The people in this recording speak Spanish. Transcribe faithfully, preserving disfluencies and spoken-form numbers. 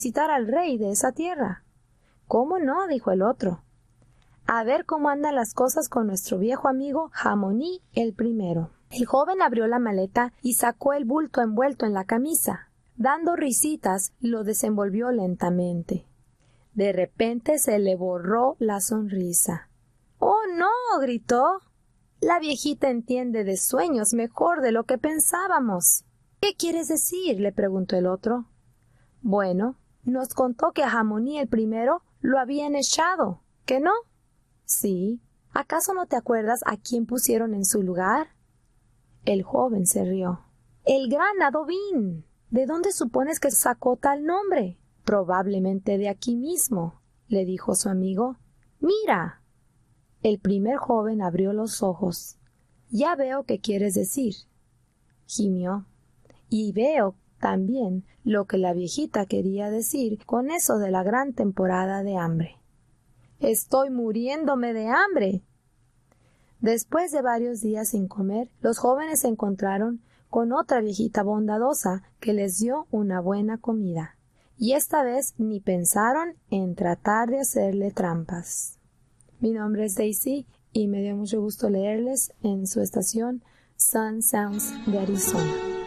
visitar al rey de esa tierra. —¿Cómo no? —dijo el otro—. A ver cómo andan las cosas con nuestro viejo amigo Jamoní el primero. El joven abrió la maleta y sacó el bulto envuelto en la camisa. Dando risitas, lo desenvolvió lentamente. De repente se le borró la sonrisa. —¡Oh, no! —gritó. La viejita entiende de sueños mejor de lo que pensábamos. —¿Qué quieres decir? —le preguntó el otro. —Bueno, nos contó que a Jamoní el primero lo habían echado. ¿Que no? —Sí. ¿Acaso no te acuerdas a quién pusieron en su lugar? El joven se rió. —El gran Adobín. ¿De dónde supones que sacó tal nombre? —Probablemente de aquí mismo —le dijo su amigo—. —Mira. El primer joven abrió los ojos. —Ya veo qué quieres decir —gimió—. Y veo también lo que la viejita quería decir con eso de la gran temporada de hambre. —Estoy muriéndome de hambre. Después de varios días sin comer, los jóvenes se encontraron con otra viejita bondadosa que les dio una buena comida, y esta vez ni pensaron en tratar de hacerle trampas. Mi nombre es Daisy y me dio mucho gusto leerles en su estación Sun Sounds de Arizona.